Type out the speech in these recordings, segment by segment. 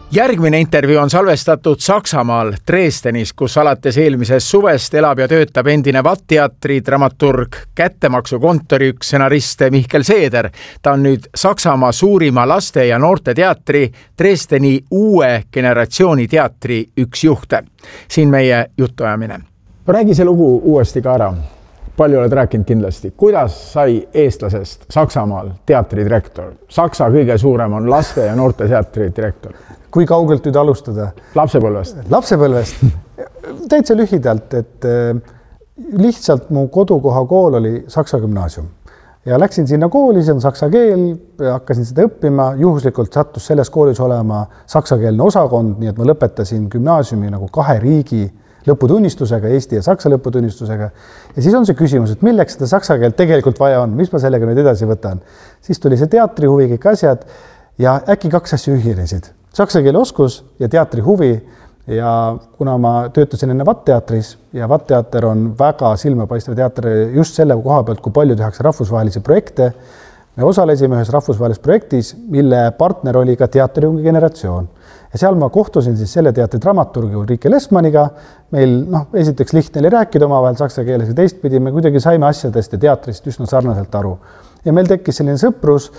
Järgmine intervjuu on salvestatud Saksamaal Dresdenis, kus alates eelmisest suvest elab ja töötab endine VAT-teatri dramaturg, kättemaksukontori üks stsenarist Mihkel Seeder. Ta on nüüd Saksamaa suurima laste- ja noorteteatri Dresdeni uue generatsiooni teatri üks juhte. Siin meie jutuajamine. Räägi see lugu uuesti ka ära. Palju oled rääkinud kindlasti. Kuidas sai eestlasest Saksamaal teatridirektor? Saksa kõige suurem on laste- ja noorte teatridirektor. Kui kaugelt nüüd alustada? Lapsepõlvest. Lapsepõlvest. Täitsa lühidalt, et lihtsalt mu kodukoha kool oli Saksa gümnaasium. Ja läksin sinna kooli, see on saksa keel, hakkasin seda õppima. Juhuslikult sattus selles koolis olema saksakeelne osakond, nii et ma lõpetasin gümnaasiumi nagu 2 riigi lõputunnistusega, Eesti ja Saksa lõputunnistusega. Ja siis on see küsimus, et milleks seda saksa keelt tegelikult vaja on, mis ma sellega nüüd edasi võtan. Siis tuli see teatrihuvi, kõik asjad ja äkki 2 asja ühinesid. Saksa keele oskus ja teatri huvi. Ja kuna ma töötasin enne VAT-teatris ja VAT-teater on väga silmapaistev teater just selle koha pealt, kui palju tehakse rahvusvahelisi projekte, me osalesime ühes rahvusvahelises projektis, mille partner oli ka teatriungi generatsioon. Ja seal ma kohtusin siis selle teatri dramaturgi Ulrike Lessmanniga. Meil esiteks lihtne oli rääkida omavahel saksa keeles ja teistpidi me kuidagi saime asjadest ja teatrist üsna sarnaselt aru. Ja meil tekkis selline sõprus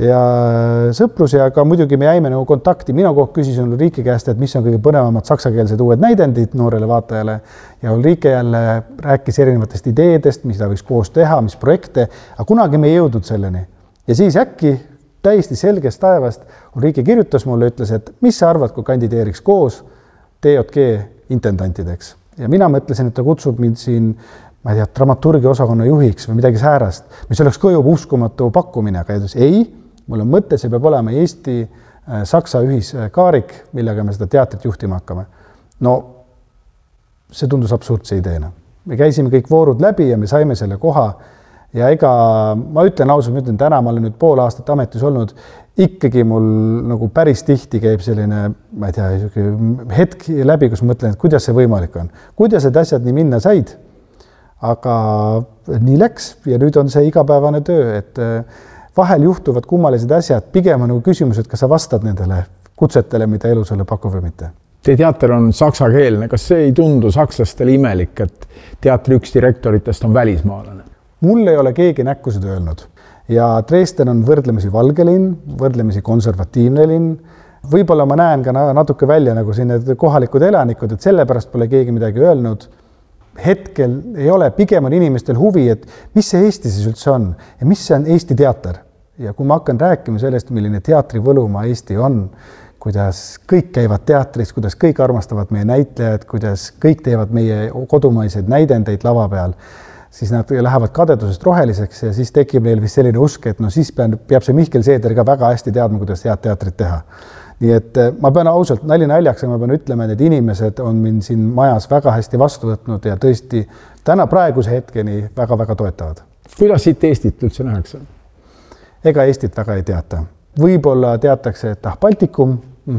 ja ka muidugi me jäime nagu kontakti. Mina küsisin Ulrike käest, et mis on kõige põnevamad saksakeelsed uued näidendid noorele vaatajale. Ja Ulrike jälle rääkis erinevatest ideedest, mis ta võiks koos teha, mis projekte, aga kunagi me ei jõudnud selleni. Ja siis äkki täiesti selgest taevast Ulrike kirjutas mulle, ütles, et mis sa arvad, kui kandideeriks koos TJG intendantideks. Ja mina mõtlesin, et ta kutsub mind siin, ma ei tea, dramaturgi osakonna juhiks või midagi säärast, mis oleks ka juba uskumatu pakkumine, aga ütles, ei, mul on mõte, see peab olema Eesti-Saksa ühiskaarik, millega me seda teatrit juhtima hakkame. No see tundus absurdse ideena. Me käisime kõik voorud läbi ja me saime selle koha ja ega ma ütlen ausalt, täna ma olen nüüd pool aastat ametis olnud, ikkagi mul nagu päris tihti käib selline, ma ei tea, hetk läbi, kus mõtlen, et kuidas see võimalik on. Kuidas need asjad nii minna said? Aga nii läks ja nüüd on see igapäevane töö, et vahel juhtuvad kummalised asjad, pigem on nagu küsimus, et kas sa vastad nendele kutsetele, mida elu sulle pakub või mitte. Teie teater on saksakeelne. Kas see ei tundu sakslastele imelik, et teatri üks direktoritest on välismaalane? Mul ei ole keegi näkku seda öelnud. Ja Dresden on võrdlemisi valge linn, võrdlemisi konservatiivne linn. Võib-olla ma näen ka natuke välja nagu siin need kohalikud elanikud, et sellepärast pole keegi midagi öelnud. Hetkel ei ole, pigem on inimestel huvi, et mis see Eesti siis üldse on ja mis see on Eesti teater. Ja kui ma hakkan rääkima sellest, milline teatri võlumaa Eesti on, kuidas kõik käivad teatris, kuidas kõik armastavad meie näitlejad, kuidas kõik teevad meie kodumaiseid näidendeid lava peal, siis nad lähevad kadedusest roheliseks ja siis tekib neil vist selline usk, et siis peab see Mihkel Seeder ka väga hästi teadma, kuidas head teatrit teha. Nii et ma pean ausalt naljaks, ma pean ütlema, et need inimesed on mind siin majas väga hästi vastu võtnud ja tõesti täna praeguse hetkeni väga-väga toetavad. Kuidas siit Eestit üldse nähakse? Ega Eestit väga ei teata. Võib-olla teatakse, et Baltikum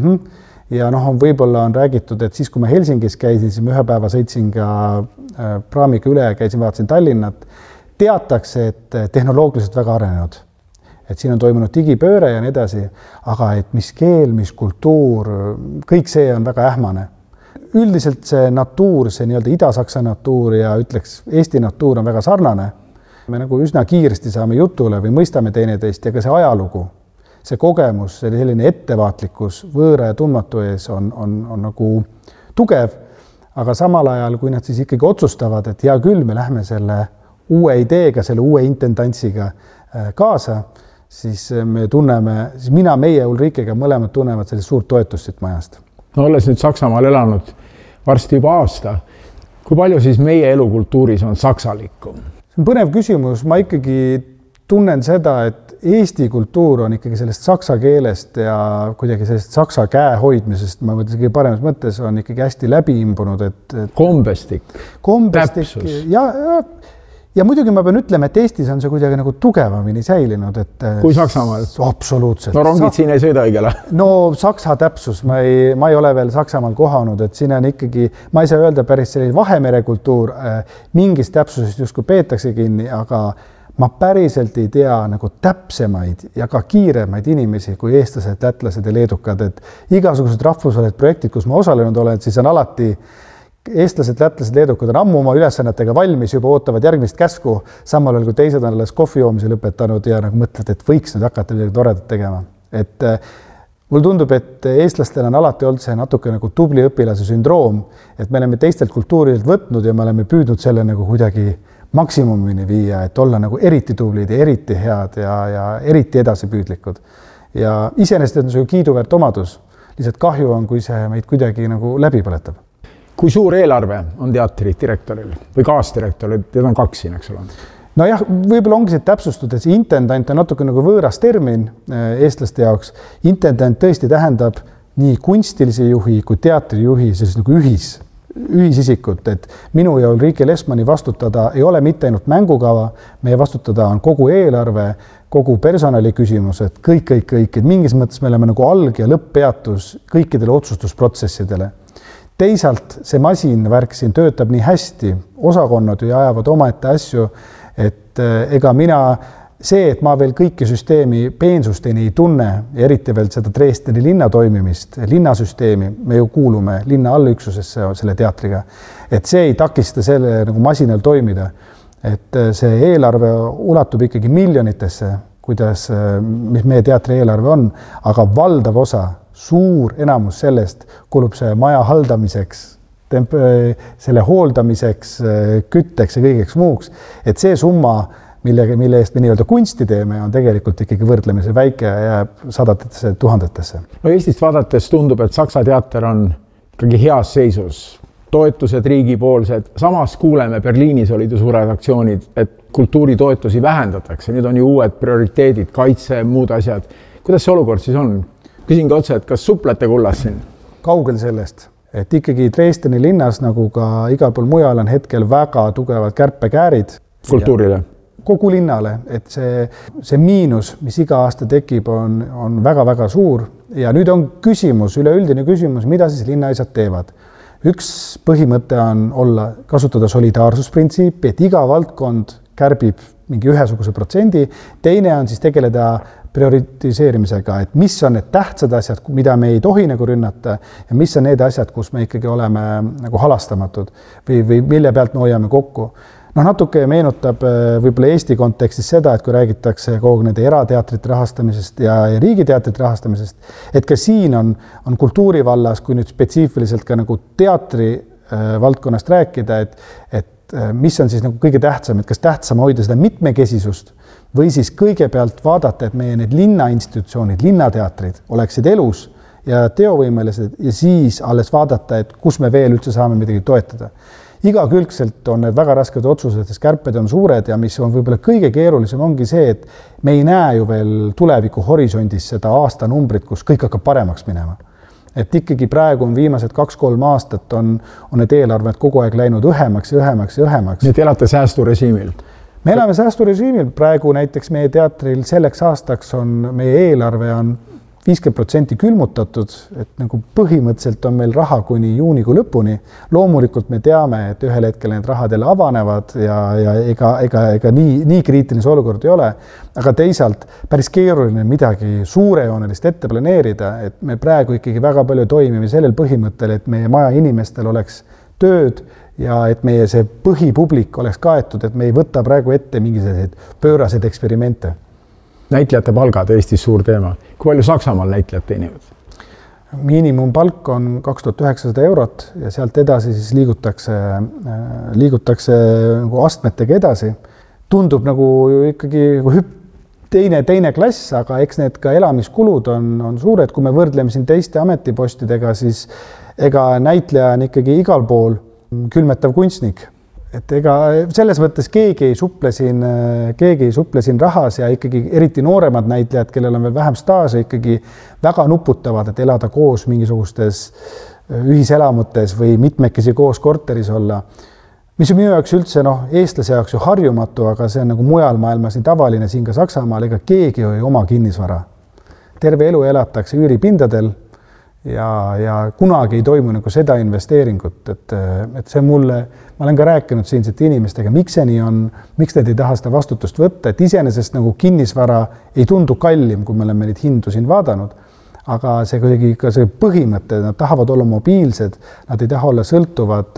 ja võib-olla on räägitud, et siis kui ma Helsingis käisin, siis ma ühe päeva sõitsin ka praamiga üle ja käisin, vaatasin Tallinnat, teatakse, et tehnoloogiliselt väga arenenud. Et siin on toimunud digipööre ja nii edasi, aga et mis keel, mis kultuur, kõik see on väga ähmane. Üldiselt see natuur, see nii-öelda Ida-Saksa natuur ja ütleks Eesti natuur on väga sarnane. Me nagu üsna kiiresti saame jutule või mõistame teineteist ja ka see ajalugu, see kogemus, selline ettevaatlikkus võõra ja tundmatu ees on nagu tugev, aga samal ajal, kui nad siis ikkagi otsustavad, et hea küll, me lähme selle uue ideega, selle uue intendantsiga kaasa, siis me tunneme, siis meie Ulrikega mõlemad tunnevad sellist suurt toetust siit majast. No olles nüüd Saksamaal elanud varsti juba aasta, kui palju siis meie elukultuuris on saksalikku? See on põnev küsimus, ma ikkagi tunnen seda, et Eesti kultuur on ikkagi sellest saksa keelest ja kuidagi sellest saksa käe hoidmisest, ma mõtlen, kõige paremas mõttes on ikkagi hästi läbi imbunud, et kombestik, täpsus. Ja muidugi ma pean ütlema, et Eestis on see kuidagi nagu tugevamini säilinud. Et kui Saksamaal? Absoluutselt. No rongid siin ei sõida õigele. No saksa täpsus, ma ei ole veel Saksamaal kohanud, et siin on ikkagi, ma ei saa öelda päris selline Vahemere kultuur, mingist täpsusest justkui peetakse kinni, aga ma päriselt ei tea nagu täpsemaid ja ka kiiremaid inimesi kui eestlased, lätlased ja leedukad, et igasugused rahvusvahelised projektid, kus ma osalenud olen, siis on alati eestlased, lätlased, leedukad on ammu oma ülesannetega valmis, juba ootavad järgmist käsku, samal ajal kui teised on alles kohvi joomise lõpetanud ja nagu mõtled, et võiks nüüd hakata midagi toredat tegema. Et mulle tundub, et eestlastel on alati olnud see natuke nagu tubli õpilase sündroom, et me oleme teistelt kultuuridelt võtnud ja me oleme püüdnud selle nagu kuidagi maksimumini viia, et olla nagu eriti tublid ja eriti head ja eriti edasipüüdlikud. Ja iseenesest on see ju kiiduväärt omadus. Lihtsalt kahju on, kui see meid kuidagi nagu läbi põletab. Kui suur eelarve on teatri direktoril või kaasdirektoril? Need on 2 siin, eks ole. No jah, võib-olla ongi see täpsustud, et see intendant on natuke nagu võõras termin eestlaste jaoks. Intendant tõesti tähendab nii kunstilise juhi kui teatrijuhi, siis nagu ühisisikut, et minu ja Ulrike Lesmani vastutada ei ole mitte ainult mängukava, meie vastutada on kogu eelarve, kogu personali küsimused, kõik, et mingis mõttes me oleme nagu alg- ja lõpppeatus kõikidele otsustusprotsessidele. Teisalt see masinvärk siin töötab nii hästi, osakonnad ju ajavad omaette asju, et ega mina see, et ma veel kõiki süsteemi peensusteni ei tunne ja eriti veel seda Dresdeni linna toimimist, linnasüsteemi, me ju kuulume linna allüksusesse selle teatriga, et see ei takista selle nagu masinal toimida. Et see eelarve ulatub ikkagi miljonitesse, mis meie teatri eelarve on, aga valdav osa, suur enamus sellest kulub see maja haldamiseks, selle hooldamiseks, kütteks ja kõigeks muuks, et see summa, mille eest me nii-öelda kunsti teeme, on tegelikult ikkagi võrdlemisi väike ja jääb sadatesse tuhandetesse. No Eestist vaadates tundub, et Saksa teater on ikkagi heas seisus. Toetused riigipoolsed, samas kuuleme, Berliinis olid ju suured aktsioonid, et kultuuritoetusi vähendatakse, nüüd on ju uued prioriteedid, kaitse, muud asjad. Kuidas see olukord siis on? Küsin ka otse, et kas suplete kullas siin? Kaugel sellest, et ikkagi Dresdeni linnas, nagu ka igal pool mujal, on hetkel väga tugevad kärpekäärid. Kultuurile? Kogu linnale, et see miinus, mis iga aasta tekib, on väga-väga suur ja nüüd on küsimus, üleüldine küsimus, mida siis linnaasjad teevad. Üks põhimõte on kasutada solidaarsusprintsiipi, et iga valdkond kärbib mingi ühesuguse protsendi, teine on siis tegeleda prioritiseerimisega, et mis on need tähtsad asjad, mida me ei tohi nagu rünnata ja mis on need asjad, kus me ikkagi oleme nagu halastamatud või mille pealt me hoiame kokku. Natuke meenutab võib-olla Eesti kontekstis seda, et kui räägitakse kogu nende erateatrite rahastamisest ja riigiteatrite rahastamisest, et ka siin on kultuurivallas, kui nüüd spetsiifiliselt ka nagu teatri valdkonnast rääkida, et mis on siis nagu kõige tähtsam, et kas tähtsam hoida seda mitmekesisust või siis kõigepealt vaadata, et meie need linnainstitutsioonid, linnateatrid oleksid elus ja teovõimelised ja siis alles vaadata, et kus me veel üldse saame midagi toetada. Igakülgselt on need väga rasked otsused, sest kärped on suured ja mis on võib-olla kõige keerulisem ongi see, et me ei näe ju veel tuleviku horisondis seda aastanumbrit, kus kõik hakkab paremaks minema. Et ikkagi praegu on viimased 2-3 aastat on need eelarved kogu aeg läinud õhemaks. Nii et elate säästurežiimil? Me elame säästurežiimil. Praegu näiteks meie teatril selleks aastaks on meie eelarve on 50% külmutatud, et nagu põhimõtteliselt on meil raha kuni juunikuu lõpuni. Loomulikult me teame, et ühel hetkel need rahad jälle avanevad ja ega nii kriitiline olukord ei ole, aga teisalt päris keeruline midagi suurejoonelist ette planeerida, et me praegu ikkagi väga palju toimime sellel põhimõttel, et meie maja inimestel oleks tööd ja et meie see põhipublik oleks kaetud, et me ei võta praegu ette mingisuguseid pööraseid eksperimente. Näitlejate palgad Eestis suur teema. Kui palju Saksamaal näitlejad teenivad? Miinimumpalk on 2900 eurot ja sealt edasi siis liigutakse nagu astmetega edasi. Tundub nagu ikkagi teine klass, aga eks need ka elamiskulud on suured. Kui me võrdleme siin teiste ametipostidega, siis ega näitleja on ikkagi igal pool külmetav kunstnik. Et ega selles mõttes keegi ei suple siin rahas ja ikkagi eriti nooremad näitlejad, kellel on veel vähem staaže, ikkagi väga nuputavad, et elada koos mingisugustes ühiselamutes või mitmekesi koos korteris olla. Mis on minu jaoks üldse eestlase jaoks ju harjumatu, aga see on nagu mujal maailmas nii tavaline, siin ka Saksamaal, ega keegi ei oma kinnisvara. Terve elu elatakse üüripindadel ja kunagi ei toimu nagu seda investeeringut, et see mulle, ma olen ka rääkinud siinsete inimestega, miks see nii on, miks need ei taha seda vastutust võtta, et iseenesest nagu kinnisvara ei tundu kallim, kui me oleme neid hindu siin vaadanud, aga see kuidagi ka see põhimõte, nad tahavad olla mobiilsed, nad ei taha olla sõltuvad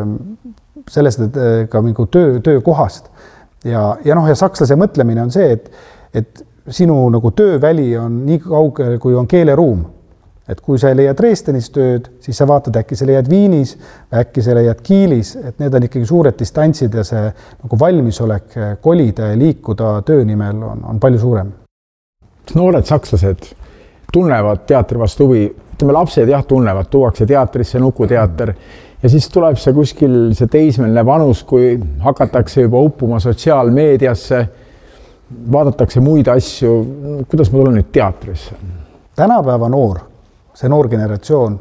sellest, et ka mingi töökohast. Ja sakslase mõtlemine on see, et sinu nagu tööväli on nii kaugel, kui on keeleruum. Et kui sa leiad Dresdenis tööd, siis sa vaatad, äkki sa leiad Viinis, äkki sa leiad Kiilis, et need on ikkagi suured distantsid ja see nagu valmisolek kolida ja liikuda töö nimel on palju suurem. Noored sakslased tunnevad teatri vastu huvi, ütleme lapsed tunnevad, tuuakse teatrisse, Nukuteater ja siis tuleb see kuskil see teismeline vanus, kui hakatakse juba uppuma sotsiaalmeediasse, vaadatakse muid asju, kuidas ma tulen nüüd teatrisse? Tänapäeva see noor generatsioon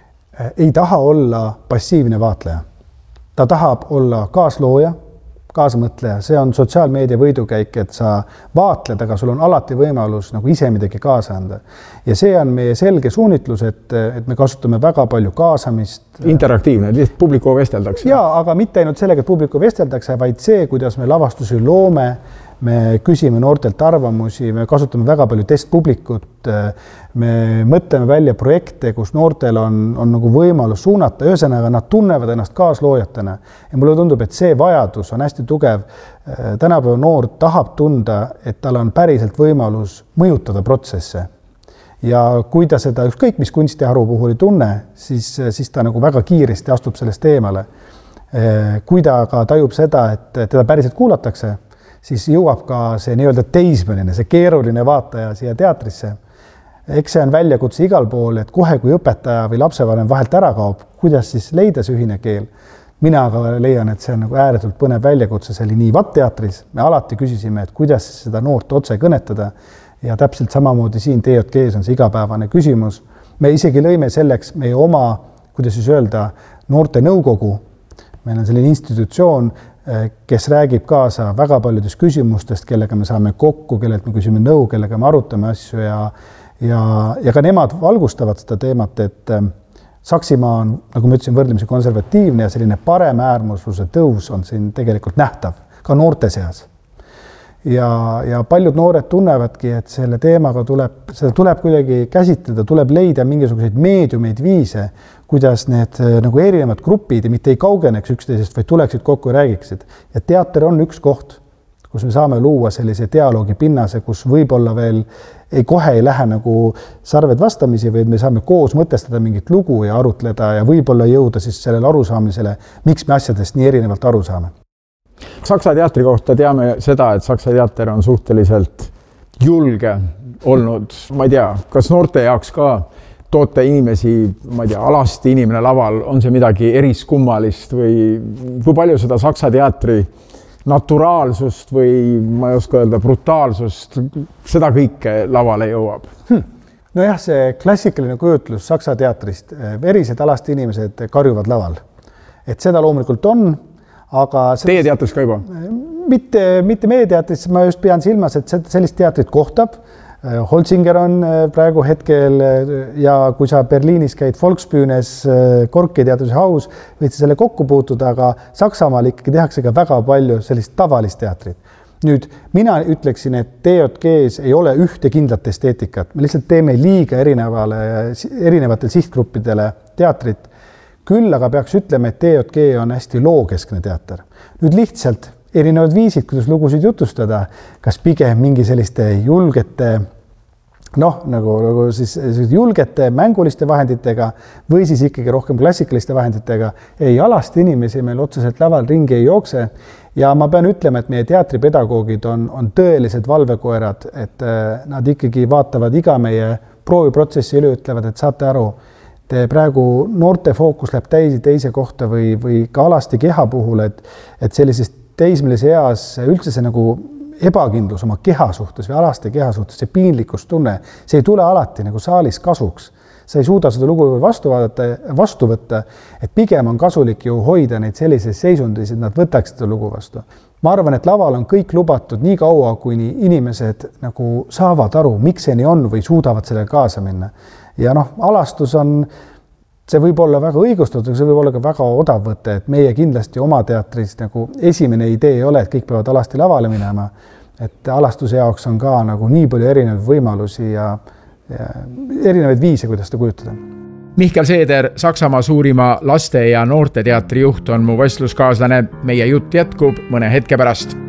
ei taha olla passiivne vaatleja. Ta tahab olla kaaslooja, kaasamõtleja, see on sotsiaalmeedia võidukäik, et sa vaatled, aga sul on alati võimalus nagu ise midagi kaasa anda. Ja see on meie selge suunitlus, et me kasutame väga palju kaasamist. Interaktiivne, lihtsalt publikuga vesteldakse. Jaa, aga mitte ainult sellega, et publikuga vesteldakse, vaid see, kuidas me lavastusi loome, me küsime noortelt arvamusi, me kasutame väga palju testpublikut, me mõtleme välja projekte, kus noortel on nagu võimalus suunata, ühesõnaga nad tunnevad ennast kaasloojatena. Ja mulle tundub, et see vajadus on hästi tugev. Tänapäeva noor tahab tunda, et tal on päriselt võimalus mõjutada protsesse. Ja kui ta seda ükskõik mis kunstiharu puhul ei tunne, siis ta nagu väga kiiresti astub sellest eemale. Kui ta ka tajub seda, et teda päriselt kuulatakse, siis jõuab ka see nii-öelda teismeline, see keeruline vaataja siia teatrisse. Eks see on väljakutse igal pool, et kohe kui õpetaja või lapsevanem vahelt ära kaob, kuidas siis leida see ühine keel. Mina aga leian, et see on nagu ääretult põnev väljakutse, see oli nii VAT-teatris. Me alati küsisime, et kuidas seda noort otse kõnetada ja täpselt samamoodi siin TJG-s on see igapäevane küsimus. Me isegi lõime selleks meie oma, kuidas siis öelda, noorte nõukogu. Meil on selline institutsioon, kes räägib kaasa väga paljudest küsimustest, kellega me saame kokku, kellelt me küsime nõu, kellega me arutame asju ja ka nemad valgustavad seda teemat, et Saksimaa on, nagu ma ütlesin, võrdlemisi konservatiivne ja selline parem äärmusluse tõus on siin tegelikult nähtav, ka noorte seas. Ja paljud noored tunnevadki, et selle teemaga seda tuleb kuidagi käsitleda, tuleb leida mingisuguseid meediumeid viise, kuidas need nagu erinevad grupid ja mitte ei kaugeneks üksteisest, vaid tuleksid kokku ja räägiksid. Ja teater on üks koht, kus me saame luua sellise dialoogi pinnase, kus võib-olla veel kohe ei lähe nagu sarved vastamisi, vaid me saame koos mõtestada mingit lugu ja arutleda ja võib-olla jõuda siis sellele arusaamisele, miks me asjadest nii erinevalt aru saame. Saksa teatri kohta teame seda, et Saksa teater on suhteliselt julge olnud. Ma ei tea, kas noorte jaoks ka toote inimesi, ma ei tea, alasti inimene laval, on see midagi eriskummalist või kui palju seda Saksa teatri naturaalsust või ma ei oska öelda brutaalsust, seda kõike lavale jõuab? Nojah, see klassikaline kujutlus Saksa teatrist, verised alasti inimesed karjuvad laval. Et seda loomulikult on, aga teie teatris ka juba? Mitte meie teatris, ma just pean silmas, et sellist teatrit kohtab. Holzinger on praegu hetkel ja kui sa Berliinis käid Volksbühnes Korki teatruse haus, võid sa selle kokku puutuda, aga Saksamaal ikkagi tehakse ka väga palju sellist tavalist teatrit. Nüüd, mina ütleksin, et TJG-s ei ole ühte kindlat esteetikat. Me lihtsalt teeme liiga erinevatele sihtgruppidele teatrit. Küll aga peaks ütlema, et TJG on hästi lookeskne teater. Nüüd lihtsalt erinevad viisid, kuidas lugusid jutustada, kas pigem mingi selliste julgete, nagu siis julgete mänguliste vahenditega või siis ikkagi rohkem klassikaliste vahenditega. Ei, alasti inimesi meil otseselt laval ringi ei jookse ja ma pean ütlema, et meie teatripedagoogid on tõelised valvekoerad, et nad ikkagi vaatavad iga meie prooviprotsessi üle, ütlevad, et saate aru, te praegu noorte fookus läheb teise kohta või ka alasti keha puhul, et sellisest teismelise eas üldse see nagu ebakindlus oma keha suhtes või alaste keha suhtes, see piinlikkustunne, see ei tule alati nagu saalis kasuks. Sa ei suuda seda lugu vastu võtta, et pigem on kasulik ju hoida neid sellises seisundis, et nad võtaks seda lugu vastu. Ma arvan, et laval on kõik lubatud nii kaua, kui inimesed nagu saavad aru, miks see nii on või suudavad sellega kaasa minna. ja alastus on, see võib olla väga õigustatud, see võib olla ka väga odav võte, et meie kindlasti oma teatris esimene idee ei ole, et kõik peavad alasti lavale minema, et alastuse jaoks on ka nii palju erinevaid võimalusi ja erinevaid viise, kuidas seda kujutada. Mihkel Seeder, Saksamaa suurima laste- ja noorteteatri juht on mu vestluskaaslane. Meie jutt jätkub mõne hetke pärast.